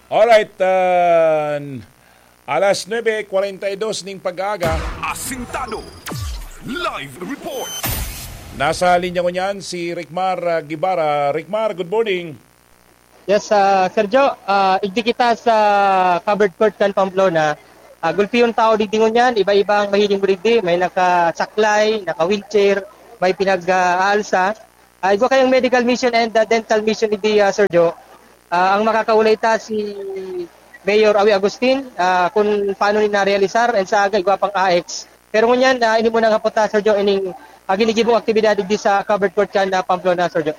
Alright, alas 9:42 ning pag-aaga. Asintado Live Report. Nasa linya ko niyan si Rickmar Gibara. Rickmar, good morning. Yes, Sergio, igdi kita sa covered court kan Pamplona. Gulpi yung tao didingon yan, iba-ibang mahiling breedy, may naka-saklay, naka-wheelchair, may pinag-aalsa. Iba kayong medical mission and dental mission ni Sergio. Ang makakaulay ta si Mayor Awi Agustin kung paano ni na-realisar and sa agay pang AX. Pero ngunyan, ini mo nang hapot Sergio, ining ginigibong aktibidad di sa covered court kan Pamplona, Sergio.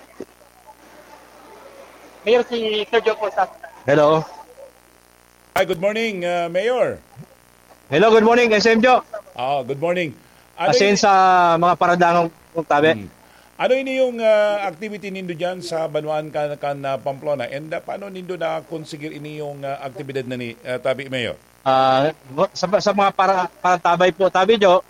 Mayor si Sergio po sa... Hello. Hi, good morning, Mayor. Hello, good morning, SM Jo. Good morning. Asin sa mga paradangang tabi. Ano ini yung activity nindo dyan sa Banuan kan Pamplona? And paano nindo na konsigir ini yung aktibidad na ni tabi, Mayor? Sa mga paratabay po tabi Jo,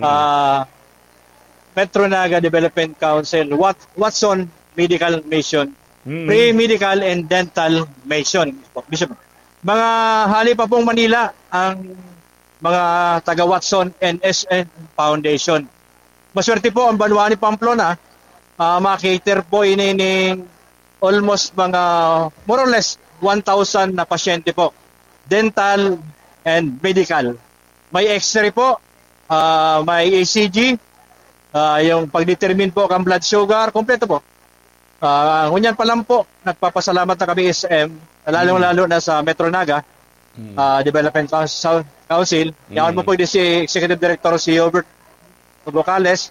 Metro Naga Development Council, Watson Medical Mission, Pre-Medical and Dental Mission. Bishop. Mga hali pa pong Manila ang mga taga Watson and SM Foundation. Maswerte po ang Banuan ni Pamplona. Makater po inining almost mga more or less 1,000 na pasyente po. Dental and medical. May X-ray po, may ECG, yung pag-determine po ang blood sugar, kompleto po. Ngunyan pa lang po, nagpapasalamat na kami SM, lalong-lalo na sa Metro Naga Development Council. Yan mo po si Executive Director si Hubert Bocales,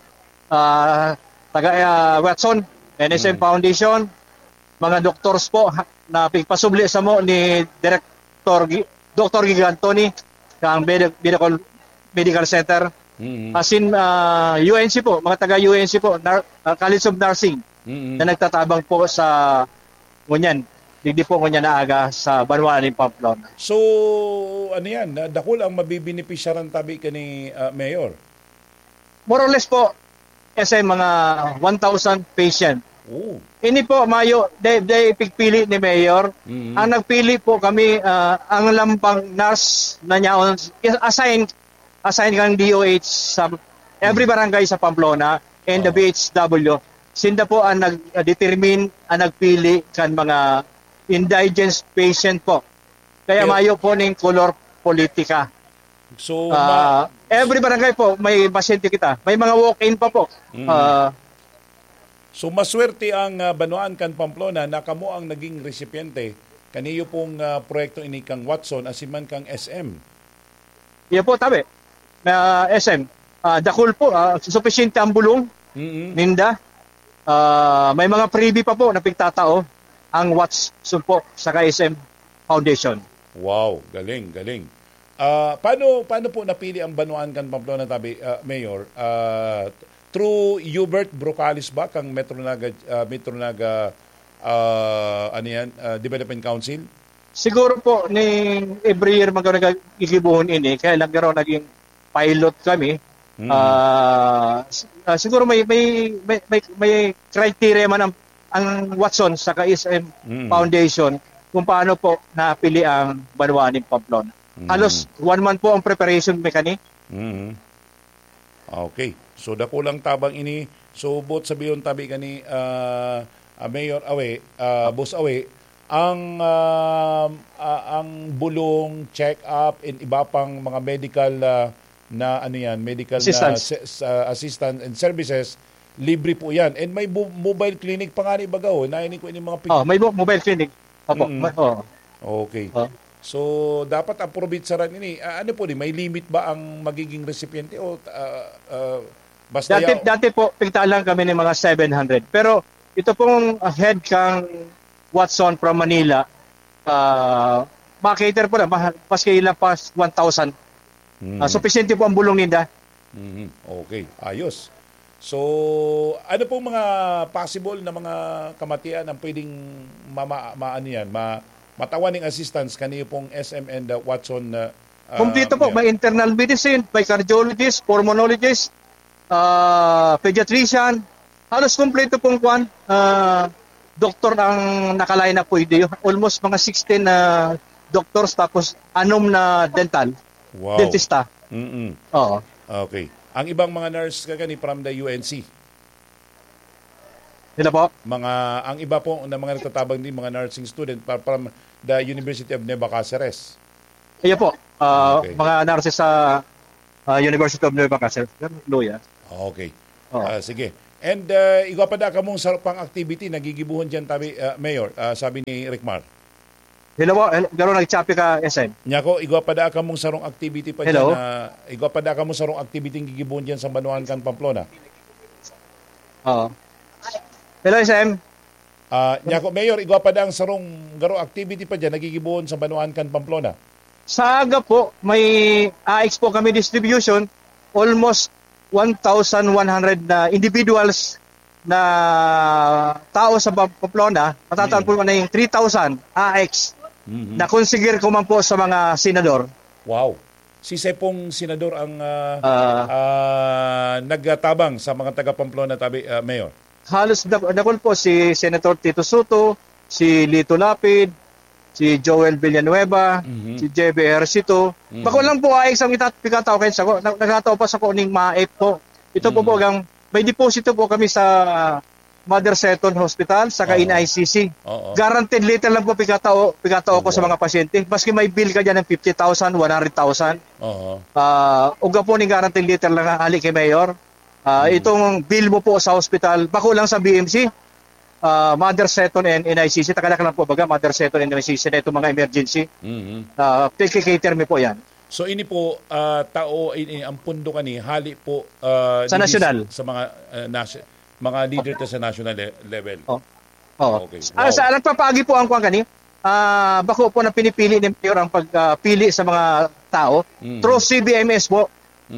taga Watson, NSM Foundation, mga doctors po na pigpasubli sa mo ni Dr. Gigantoni ng Medical Center. Asin UNC po, mga taga UNC po, College of Nursing na nagtatabang po sa ngunyan. Hindi po ngunyan na aga sa Banuan ni Pamplona. So, ano yan? Dakul ang mabibinipisyaran tabi ka ni Mayor? More or less po, kasi mga 1,000 patient. Oh. Ini po, Mayo, they pigpili ni Mayor. Ang nagpili po kami, ang lampang nurse na niya, assign kang DOH sa every barangay sa Pamplona and the BHW. Sinda po ang nag-determine, ang nagpili kan mga indigent patient po. Kaya Mayo po ng color politika. So, every barangay po, may pasyente kita. May mga walk-in pa po. So maswerte ang Banuan kan Pamplona na kamo ang naging recipiente kaniyo pong proyekto ini kang Watson asiman kang SM. Iya po tabi. SM. Dakul po, sufficient ang bulong. Ninda. May mga freebie pa po na pigtatao ang Watson po sa SM Foundation. Wow, galing. Paano po napili ang Banuan kan Pamplona tabi, Mayor? Through Hubert Bocales ba kang Metro Naga Development Council? Siguro po ni every year magkakagigibuhon ini kaya lang naging pilot kami. Siguro may criteria man ang Watson sa SM Foundation kung paano po napili ang Banuan ni Pamplona. Halos 1 month po ang preparation mechanic. Okay. So dako lang tabang ini. So bot sabiyon tabi kani Mayor Awe, Boss Awe, ang bulong, check-up and iba pang mga medical medical assistance and services, libre po yan. And may mobile clinic pa nga ni Bagaw. Nainig ko ini mga may mobile clinic. Opo. Okay. So, dapat approve sa ran ini. Ano po may limit ba ang magiging recipiente o basta dati po, pigta lang kami ng mga 700. Pero ito pong head kang Watson from Manila, makater po na, paski ilang pas 1,000. Sufficient po ang bulong nila. Okay, ayos. So, ano pong mga possible na mga kamatian ang pwedeng matawan ng assistance kaniyo pong SM and Watson? Kompleto po, may internal medicine, may cardiologist, pulmonologist, pediatrician, halos kompleto pong doktor ang nakaline na po. Almost mga 16 na doctors, tapos anom na dental, Wow. dentista. Mm-mm. Oo. Okay. Ang ibang mga nurse kagani from the UNC. Sila po? Ang iba po na mga nagtatabang din mga nursing student from the University of Nueva Cáceres. Iya po. Okay. Mga nurses sa University of Nueva Cáceres. Luya. Okay. Oo. Sige. And igwa pa da ka mong sarap pang activity nagigibuhon diyan tabi Mayor, sabi ni Rickmar. Hello po. Garo nagchapi ka SM. Nyako igwa pa da ka mong sarong activity pa Hello? diyan. Igwa pa da ka mong sarong activity gigibuhon diyan sa Banuan kan Pamplona. Oo. Hello SM. Nyako Mayor, igwa pa da ang sarong garo activity pa diyan nagigibuhon sa Banuan kan Pamplona. Sa aga po, may AX po kami distribution. Almost 1,100 na individuals na tao sa Pamplona. Matataan po na yung 3,000 AX na consider ko man po sa mga senador. Wow. Si Sepong senador ang nagtabang sa mga taga Pamplona tabi Mayor. Halos nakul po si Senator Tito Soto, si Lito Lapid, si Joel Villanueva, si JB Ercito. Bako lang po AX ang pikataw kayo sa ko. Nagkataw pa sa ko ning MAEP po. Ito po ang may deposito po kami sa Mother Seton Hospital sa NICC. Guaranteed letter lang po pikataw ko sa mga pasyente. Maski may bill ka dyan ng 50,000, 100,000. Uga po ning guaranteed letter lang ali kay Mayor. Itong bill mo po sa hospital, bako lang sa BMC, Mother Seton and NICC, takalak lang po baga, Mother Seton and NICC na itong mga emergency. Cater me po yan. So ini po, ang pundo kani, hali po sa national. Sa mga mga leader sa national level. Okay. Wow. Sa nagpapagi po ang kuwan kani, bako po na pinipili ni Mayor ang pagpili sa mga tao, through CBMS po.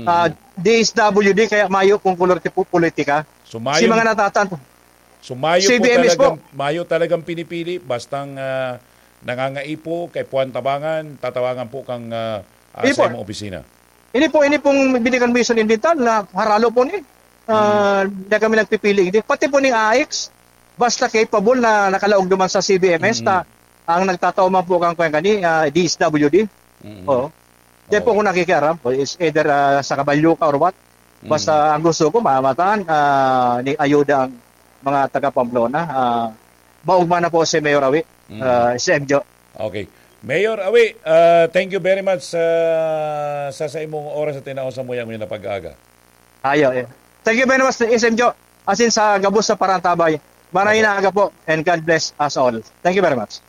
DSWD kaya mayo kung kulor tipo politika. So mayo, si mga natatan. So mayo CBMS po talagang pinipili bastang nangangaipo kay Puan Tabangan, tatawangan po kang sa imong opisina. Ini pong binigyan mission in detail na haralo po ni. Na kami nagpipili. Pati po ni AX basta capable na nakalaog duman sa CBMS ta ang nagtataw man po kang kani DSWD. Diyan po kung nakikiaram, is either sa Kabalyuka or what. Basta ang gusto ko, mamataan, ni ayuda ang mga taga Pamplona. Maugma na po si Mayor Awi, si MJO. Okay. Mayor Awi, thank you very much sa imong oras at tinaon sa muyang na pag-aga. Thank you very much, SMJO. As in sa Gabos sa Parantabay. Maraming naaga po and God bless us all. Thank you very much.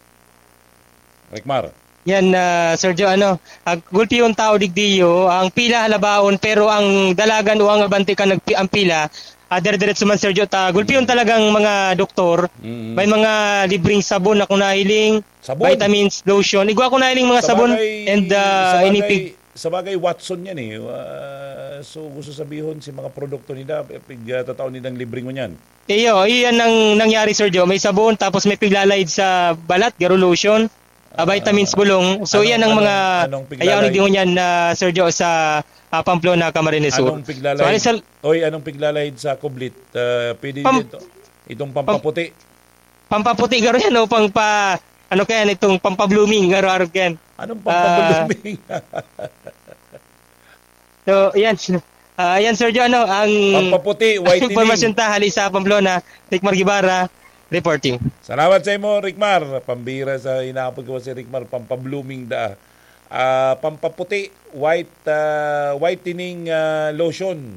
Rickmar. Yan, Sergio, gulpi yung tao digdiyo, ang pila halabaon, pero ang dalagan o ang abante ka ang pila, dire-diretso man, Sergio, gulpi yung talagang mga doktor, may mga libreng sabon na kung nahiling, vitamins, lotion, igwa kung nahiling mga sabon, and inipig. Sabagay, Watson yan so gusto sabihin si mga produkto nila, pigtataon nilang libreng mo yan. Iyan ang nangyari, Sergio, may sabon, tapos may piglalayid sa balat, garo lotion, vitamins bulong. So yan ang mga ayaw ni yan na Sergio sa Pamplona, Camarines Sur. Anong piglalahid sa Kublit? Pwede itong pampaputi. Pampaputi garo yan o itong pampablooming garo yan. Anong pampablooming? So yan Sergio ang pampaputi, whitening. Informasyon hali sa Pamplona, Rickmar Guevara reporting. Salamat sa imo, Rickmar. Pambira sa inaapod ko si Rickmar, pampablooming pampaputi, whitening lotion.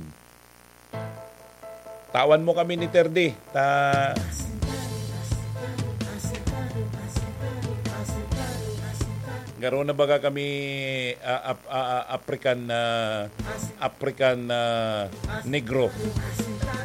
Tawan mo kami ni Terdi. Garo na baga kami African Negro.